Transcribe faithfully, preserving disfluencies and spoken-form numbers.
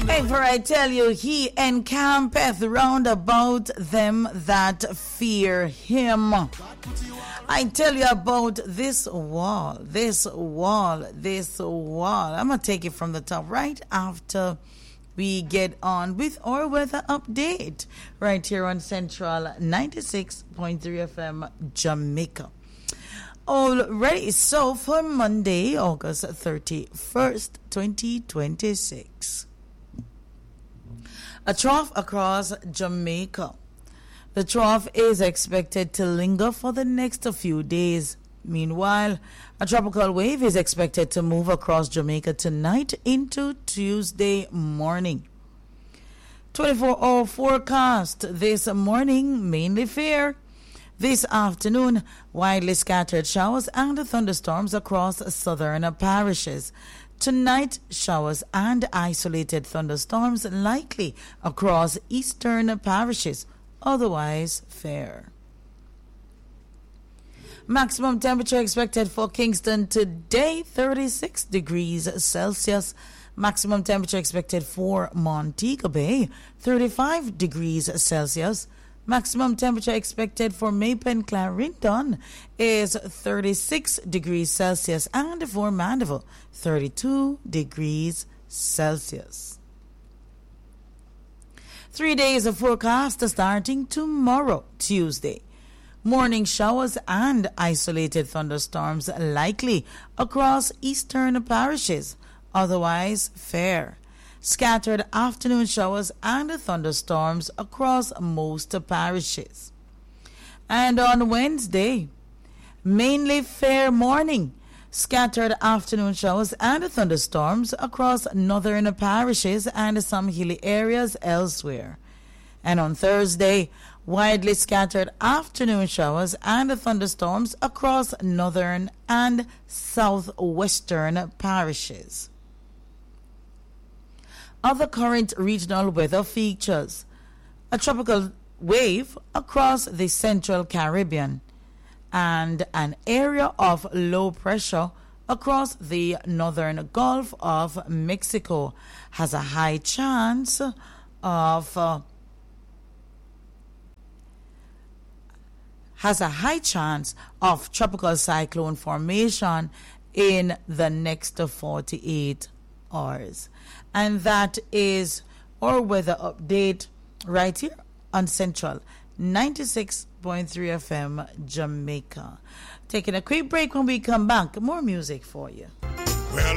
Hey, for I tell you, he encampeth round about them that fear him. I tell you about this wall, this wall, this wall. I'm going to take it from the top right after we get on with our weather update right here on Central ninety-six point three F M Jamaica. Already, so for Monday, August thirty-first, twenty twenty-six. A trough across Jamaica. The trough is expected to linger for the next few days. Meanwhile, a tropical wave is expected to move across Jamaica tonight into Tuesday morning. twenty-four hour forecast this morning, mainly fair. This afternoon, widely scattered showers and thunderstorms across southern parishes. Tonight, showers and isolated thunderstorms likely across eastern parishes, otherwise fair. Maximum temperature expected for Kingston today, thirty-six degrees Celsius. Maximum temperature expected for Montego Bay, thirty-five degrees Celsius. Maximum temperature expected for Maypen Clarendon is thirty-six degrees Celsius, and for Mandeville, thirty-two degrees Celsius. Three days of forecast starting tomorrow, Tuesday. Morning showers and isolated thunderstorms likely across eastern parishes, otherwise fair. Scattered afternoon showers and thunderstorms across most parishes. And on Wednesday, mainly fair morning. Scattered afternoon showers and thunderstorms across northern parishes and some hilly areas elsewhere. And on Thursday, widely scattered afternoon showers and thunderstorms across northern and southwestern parishes. Other current regional weather features: a tropical wave across the central Caribbean and an area of low pressure across the northern Gulf of Mexico has a high chance of uh, has a high chance of tropical cyclone formation in the next forty-eight hours. And that is our weather update right here on Central ninety-six point three F M Jamaica. Taking a quick break. When we come back, more music for you.